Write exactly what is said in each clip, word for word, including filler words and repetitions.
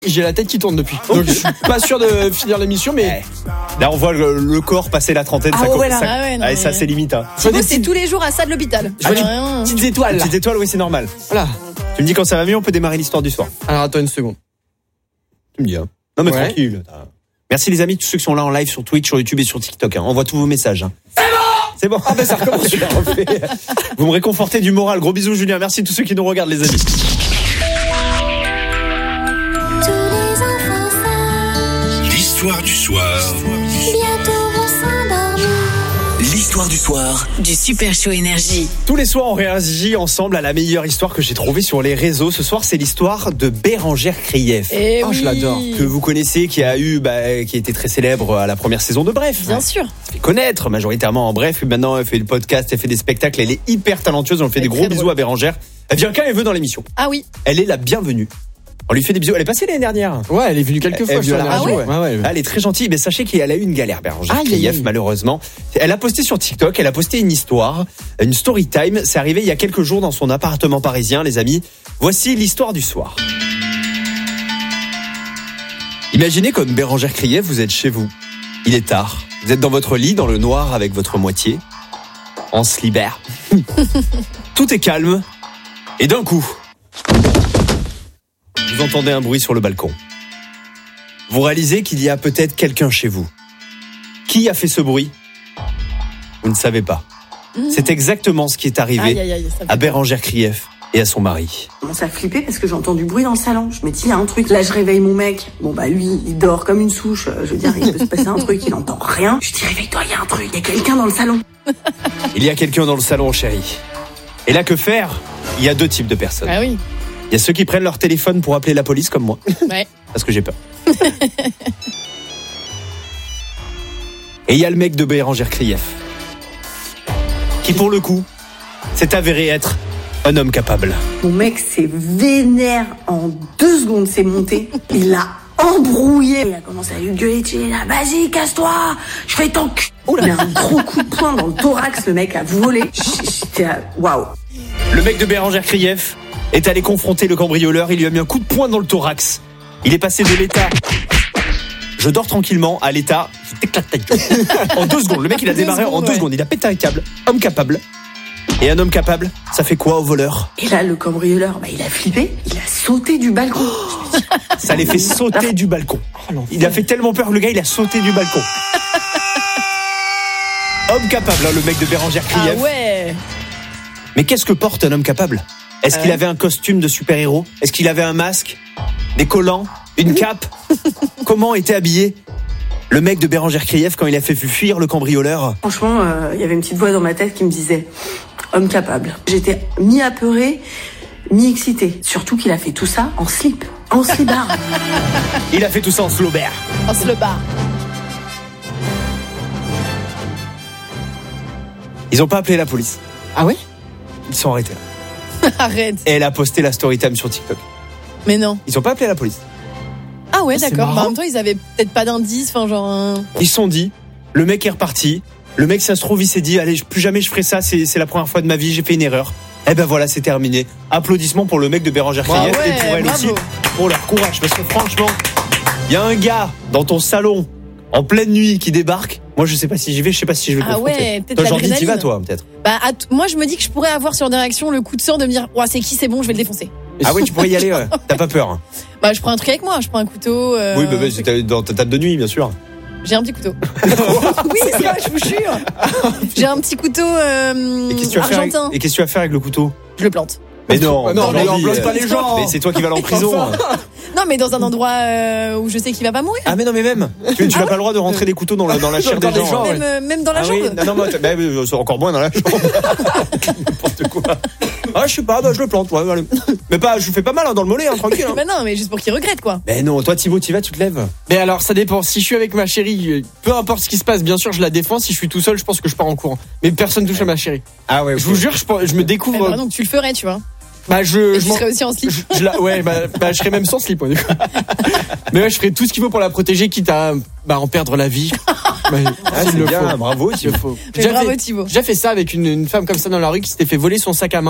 J'ai la tête qui tourne depuis. Donc je suis pas sûr de finir l'émission, mais là on voit le, le corps passer la trentaine. Ah ça, ouais, là. ça, Ah ouais, non, ah, mais... ça c'est limite. Hein. C'est, beau, c'est tous les jours à ça de l'hôpital. Je vois des rien... petites étoiles. Là. Petites étoiles, oui, c'est normal. Voilà. Tu me dis quand ça va mieux, on peut démarrer l'histoire du soir. Alors attends une seconde. Tu me dis. Hein. Non mais ouais. tranquille. Merci les amis, tous ceux qui sont là en live sur Twitch, sur YouTube et sur TikTok. Hein. Envoie tous vos messages. Hein. C'est bon. C'est bon. Ah ben ça recommence. Vous me réconfortez du moral. Gros bisous Julien. Merci à tous ceux qui nous regardent les amis. L'histoire du soir. Bientôt vont s'endormir. L'histoire du soir Du Super Show Énergie. Tous les soirs, on réagit ensemble à la meilleure histoire que j'ai trouvée sur les réseaux. Ce soir, c'est l'histoire de Bérengère Krief. Et oh, oui. je l'adore. Que vous connaissez, qui a eu, bah, qui a été très célèbre à la première saison de Bref. Bien sûr. Elle fait connaître majoritairement en Bref. Maintenant, elle fait le podcast, elle fait des spectacles. Elle est hyper talentueuse. On fait Elle des est gros très bisous drôle. à Bérengère. Elle vient quand elle veut dans l'émission. Ah oui. Elle est la bienvenue. On lui fait des bisous. Elle est passée l'année dernière. Ouais, elle est venue quelques Elle fois est sur venue la à la radio. radio, ouais. Ouais, ouais. Elle est très gentille, mais sachez qu'elle a eu une galère, Bérengère Aïe, aïe, Krief, aïe. malheureusement. Elle a posté sur TikTok, elle a posté une histoire, une story time. C'est arrivé il y a quelques jours dans son appartement parisien, les amis. Voici l'histoire du soir. Imaginez comme Bérengère Krief, vous êtes chez vous. Il est tard. Vous êtes dans votre lit, dans le noir, avec votre moitié. On se libère. Tout est calme. Et d'un coup, vous entendez un bruit sur le balcon. Vous réalisez qu'il y a peut-être quelqu'un chez vous. Qui a fait ce bruit ? Vous ne savez pas. Mmh. C'est exactement ce qui est arrivé Aïe, aïe, aïe, ça à Bérengère Krief et à son mari. Je commence à flipper parce que j'entends du bruit dans le salon. Je me dis, il y a un truc. Là, je réveille mon mec. Bon, bah, lui, il dort comme une souche. Je veux dire, il peut se passer un truc, il n'entend rien. Je dis, réveille-toi, il y a un truc. Il y a quelqu'un dans le salon. Il y a quelqu'un dans le salon, chérie. Et là, que faire ? Il y a deux types de personnes. Ah oui. Il y a ceux qui prennent leur téléphone pour appeler la police, comme moi. Ouais. Parce que j'ai peur. Et il y a le mec de Bérengère Krief, qui pour le coup s'est avéré être un homme capable. Mon mec s'est vénère en deux secondes, c'est monté. Il l'a embrouillé. Il a commencé à lui gueuler, tu es là, vas-y, casse-toi, je fais ton cul. Il a un gros coup de poing dans le thorax, le mec a volé. J'étais là, waouh. Le mec de Bérengère Krief est allé confronter le cambrioleur, il lui a mis un coup de poing dans le thorax. Il est passé de l'état je dors tranquillement à l'état je t'éclate ta gueule. En deux secondes, le mec il a Deux démarré secondes, en deux ouais. secondes, il a pété un câble. Homme capable. Et un homme capable, ça fait quoi au voleur ? Et là, le cambrioleur, bah, il a flippé, il a sauté du balcon. Ça les fait sauter du balcon. Il a fait tellement peur que le gars il a sauté du balcon. Homme capable, hein, le mec de Bérengère Krief. Ah ouais. Mais qu'est-ce que porte un homme capable ? Est-ce Ouais. qu'il avait un costume de super-héros ? Est-ce qu'il avait un masque ? Des collants ? Une cape ? Comment était habillé le mec de Bérengère Krief quand il a fait fuir le cambrioleur ? Franchement, il euh, y avait une petite voix dans ma tête qui me disait homme capable. J'étais mi-apeurée, mi-excitée. Surtout qu'il a fait tout ça en slip, en slibard. Il a fait tout ça en slobert. On se le barre. Ils ont pas appelé la police. Ah ouais ? Ils sont arrêtés là. Arrête. Et elle a posté la story time sur TikTok. Mais non. Ils ont pas appelé la police. Ah ouais, C'est d'accord. marrant. Bah, en même temps, ils avaient peut-être pas d'indice, enfin genre. Un... Ils se sont dit, le mec est reparti. Le mec, ça se trouve, il s'est dit, allez, plus jamais je ferai ça. C'est, c'est la première fois de ma vie, j'ai fait une erreur. Eh ben voilà, c'est terminé. Applaudissements pour le mec de Bérengère Bravo, Krief et pour ouais, elle bravo. aussi, pour leur courage. Parce que franchement, il y a un gars dans ton salon en pleine nuit qui débarque. Moi, je sais pas si j'y vais, je sais pas si je vais Ah confronter. ouais, peut-être Toi, Jordi, t'y vas, l'adrénaline. toi, peut-être. Bah, à t- moi, je me dis que je pourrais avoir sur des réactions le coup de sang de me dire, ouais, c'est qui, c'est bon, je vais le défoncer. Ah oui, tu pourrais y aller, ouais. T'as pas peur. Bah, je prends un truc avec moi, je prends un couteau. Euh, Oui, bah, bah, c'est dans ta table de nuit, bien sûr. J'ai un petit couteau. Oui, c'est vrai, je vous jure. J'ai un petit couteau euh, Et qu'est-ce que tu vas faire avec, argentin. et qu'est-ce que tu vas faire avec le couteau? Je le plante. Mais non, Ah non, mais Jordi, on bloque euh, pas les gens. Mais c'est toi qui vas aller en prison. Non, mais dans un endroit euh, où je sais qu'il va pas mourir. Ah mais non mais même tu, tu n'as pas le droit de rentrer des couteaux dans la, dans la chair Dans des les gens. gens, ouais. même, euh, même dans la Ah jambe. oui, non, non, mais, bah, mais, c'est encore moins dans la jambe. N'importe quoi. Ah je sais pas, bah, je le plante. Ouais, allez. Mais pas, je vous fais pas mal hein, dans le mollet, hein, tranquille. Hein. Bah non, mais juste pour qu'il regrette, quoi. Mais non, toi Thibaut, tu vas, tu te lèves. Mais alors, ça dépend. Si je suis avec ma chérie, euh, peu importe ce qui se passe, bien sûr, je la défends. Si je suis tout seul, je pense que je pars en courant. Mais personne touche à ma chérie. Ah ouais. Je vous jure, je, pense- je me Eh découvre. bah, donc tu le ferais, tu vois. Bah, je, Et je tu m'en- serais aussi en slip. je, je la, ouais, bah, bah, je serais même sans slip, ouais, du coup. Mais ouais, je ferais tout ce qu'il faut pour la protéger, quitte à, bah, en perdre la vie. Bah, Ah, s'il c'est le bien, faut. bravo Il Thibaut. le faut. Mais J'ai bravo, fait- Thibaut. J'ai fait ça avec une, une femme comme ça dans la rue qui s'était fait voler son sac à main.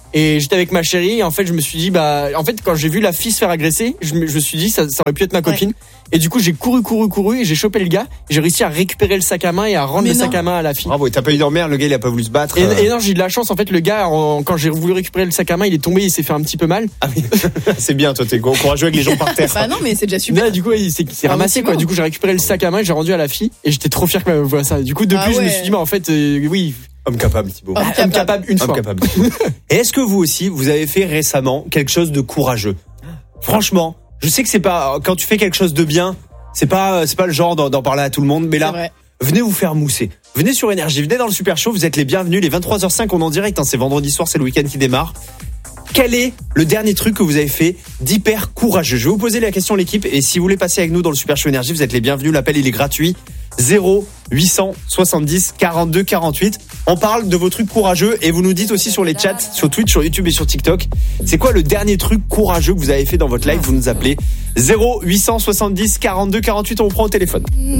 Et j'étais avec ma chérie et en fait je me suis dit bah en fait quand j'ai vu la fille se faire agresser, je me, je me suis dit ça, ça aurait pu être ma copine. Ouais. Et du coup j'ai couru couru couru et j'ai chopé le gars. J'ai réussi à récupérer le sac à main et à rendre Mais le non. sac à main à la fille. Bravo, et t'as pas eu d'emmerde, le gars il a pas voulu se battre. Et, euh... et non, j'ai eu de la chance en fait, le gars en, quand j'ai voulu récupérer le sac à main, il est tombé, il s'est fait un petit peu mal. Ah oui. C'est bien, toi t'es courageux avec les gens par terre. Bah non mais c'est déjà super. Là, du coup il s'est, il s'est ah, ramassé quoi. Bon. Du coup j'ai récupéré le sac à main et j'ai rendu à la fille et j'étais trop fier qu'elle me voie ça. Du coup depuis ah ouais. je me suis dit bah en fait euh, oui. Homme capable, Thibaut. Homme capable, Homme capable une Homme fois. Capable. Et est-ce que vous aussi, vous avez fait récemment quelque chose de courageux ? Franchement, je sais que c'est pas quand tu fais quelque chose de bien, c'est pas c'est pas le genre d'en, d'en parler à tout le monde, mais là, venez vous faire mousser. Venez sur Énergie, venez dans le Super Show, vous êtes les bienvenus. Les vingt-trois heures cinq, on est en direct, hein, c'est vendredi soir, c'est le week-end qui démarre. Quel est le dernier truc que vous avez fait d'hyper courageux ? Je vais vous poser la question, l'équipe, et si vous voulez passer avec nous dans le Super Show Énergie, vous êtes les bienvenus. L'appel, il est gratuit. zéro huit cent soixante-dix quarante-deux quarante-huit. On parle de vos trucs courageux et vous nous dites aussi sur les chats, sur Twitch, sur YouTube et sur TikTok, c'est quoi le dernier truc courageux que vous avez fait dans votre live ? Vous nous appelez zéro huit cent soixante-dix quarante-deux quarante-huit, on vous prend au téléphone.